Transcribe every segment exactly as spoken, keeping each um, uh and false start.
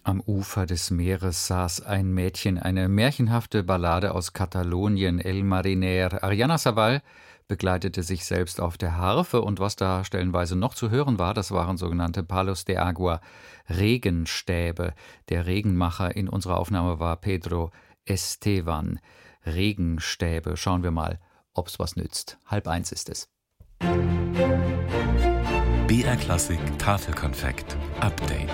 Am Ufer des Meeres saß ein Mädchen, eine märchenhafte Ballade aus Katalonien, El Mariner. Ariana Sabal begleitete sich selbst auf der Harfe, und was da stellenweise noch zu hören war, das waren sogenannte Palos de Agua, Regenstäbe. Der Regenmacher in unserer Aufnahme war Pedro Estevan. Regenstäbe, schauen wir mal, ob's was nützt. Halb eins ist es. B R Klassik Tafelkonfekt Update.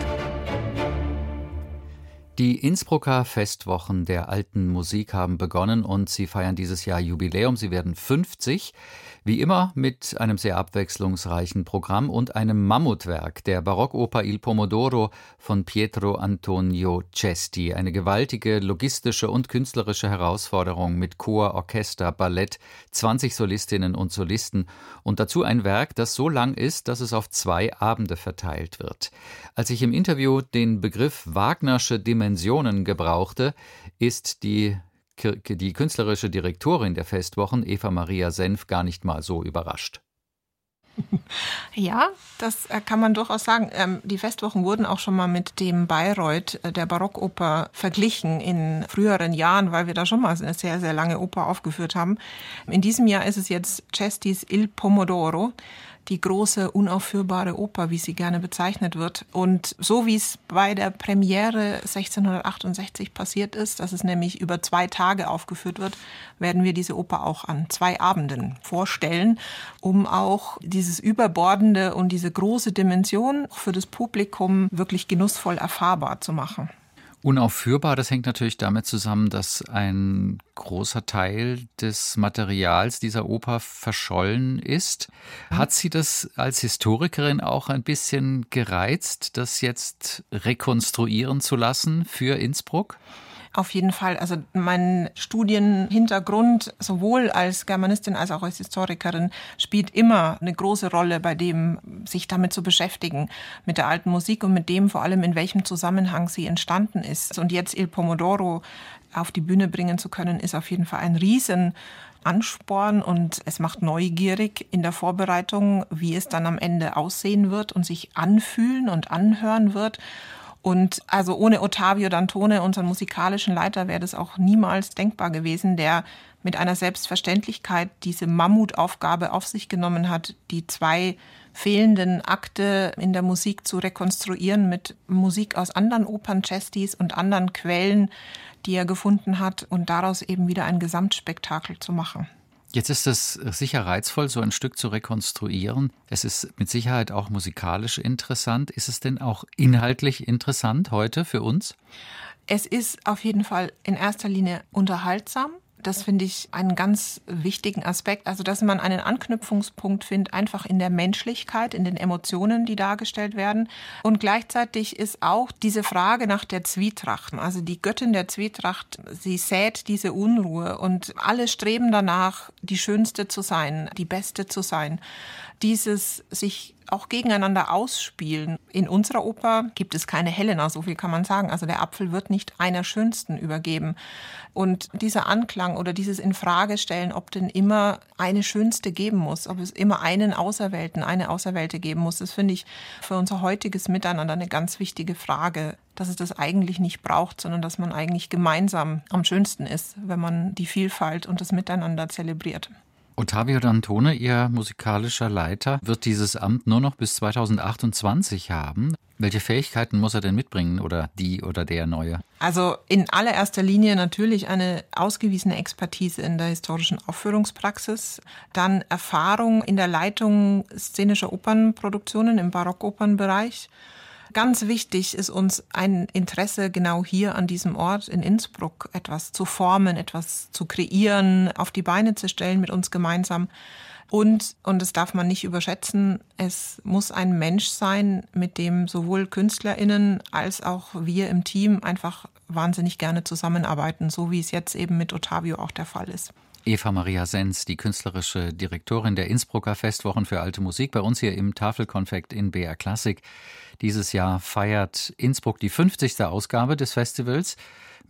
Die Innsbrucker Festwochen der alten Musik haben begonnen und sie feiern dieses Jahr Jubiläum. Sie werden fünfzig, wie immer mit einem sehr abwechslungsreichen Programm und einem Mammutwerk, der Barockoper Il Pomodoro von Pietro Antonio Cesti. Eine gewaltige logistische und künstlerische Herausforderung mit Chor, Orchester, Ballett, zwanzig Solistinnen und Solisten und dazu ein Werk, das so lang ist, dass es auf zwei Abende verteilt wird. Als ich im Interview den Begriff Wagnersche Dimensionen gebrauchte, ist die, die künstlerische Direktorin der Festwochen, Eva Maria Senf, gar nicht mal so überrascht. Ja, das kann man durchaus sagen. Die Festwochen wurden auch schon mal mit dem Bayreuth der Barockoper verglichen in früheren Jahren, weil wir da schon mal eine sehr, sehr lange Oper aufgeführt haben. In diesem Jahr ist es jetzt Cestis Il Pomodoro, die große, unaufführbare Oper, wie sie gerne bezeichnet wird. Und so wie es bei der Premiere sechzehnhundertachtundsechzig passiert ist, dass es nämlich über zwei Tage aufgeführt wird, werden wir diese Oper auch an zwei Abenden vorstellen, um auch dieses Überbordende und diese große Dimension für das Publikum wirklich genussvoll erfahrbar zu machen. Unaufführbar, das hängt natürlich damit zusammen, dass ein großer Teil des Materials dieser Oper verschollen ist. Hat Sie das als Historikerin auch ein bisschen gereizt, das jetzt rekonstruieren zu lassen für Innsbruck? Auf jeden Fall. Also mein Studienhintergrund sowohl als Germanistin als auch als Historikerin spielt immer eine große Rolle bei dem, sich damit zu beschäftigen, mit der alten Musik und mit dem vor allem, in welchem Zusammenhang sie entstanden ist. Und jetzt Il Pomodoro auf die Bühne bringen zu können, ist auf jeden Fall ein riesen Ansporn und es macht neugierig in der Vorbereitung, wie es dann am Ende aussehen wird und sich anfühlen und anhören wird. Und also ohne Ottavio Dantone, unseren musikalischen Leiter, wäre das auch niemals denkbar gewesen, der mit einer Selbstverständlichkeit diese Mammutaufgabe auf sich genommen hat, die zwei fehlenden Akte in der Musik zu rekonstruieren mit Musik aus anderen Opern Cestis und anderen Quellen, die er gefunden hat, und daraus eben wieder ein Gesamtspektakel zu machen. Jetzt ist es sicher reizvoll, so ein Stück zu rekonstruieren. Es ist mit Sicherheit auch musikalisch interessant. Ist es denn auch inhaltlich interessant heute für uns? Es ist auf jeden Fall in erster Linie unterhaltsam. Das finde ich einen ganz wichtigen Aspekt. Also, dass man einen Anknüpfungspunkt findet, einfach in der Menschlichkeit, in den Emotionen, die dargestellt werden. Und gleichzeitig ist auch diese Frage nach der Zwietracht. Also die Göttin der Zwietracht, sie sät diese Unruhe und alle streben danach, die Schönste zu sein, die Beste zu sein. Dieses sich auch gegeneinander ausspielen. In unserer Oper gibt es keine Helena, so viel kann man sagen. Also der Apfel wird nicht einer Schönsten übergeben. Und dieser Anklang oder dieses Infragestellen, ob denn immer eine Schönste geben muss, ob es immer einen Auserwählten, eine Auserwählte geben muss, das finde ich für unser heutiges Miteinander eine ganz wichtige Frage, dass es das eigentlich nicht braucht, sondern dass man eigentlich gemeinsam am schönsten ist, wenn man die Vielfalt und das Miteinander zelebriert. Ottavio Dantone, Ihr musikalischer Leiter, wird dieses Amt nur noch bis zweitausendachtundzwanzig haben. Welche Fähigkeiten muss er denn mitbringen, oder die oder der Neue? Also in allererster Linie natürlich eine ausgewiesene Expertise in der historischen Aufführungspraxis, dann Erfahrung in der Leitung szenischer Opernproduktionen im Barockopernbereich. Ganz wichtig ist uns ein Interesse genau hier an diesem Ort in Innsbruck, etwas zu formen, etwas zu kreieren, auf die Beine zu stellen mit uns gemeinsam. Und, und das darf man nicht überschätzen, es muss ein Mensch sein, mit dem sowohl KünstlerInnen als auch wir im Team einfach wahnsinnig gerne zusammenarbeiten, so wie es jetzt eben mit Ottavio auch der Fall ist. Eva Maria Senf, die künstlerische Direktorin der Innsbrucker Festwochen für alte Musik, bei uns hier im Tafelkonfekt in B R Klassik. Dieses Jahr feiert Innsbruck die fünfzigste Ausgabe des Festivals.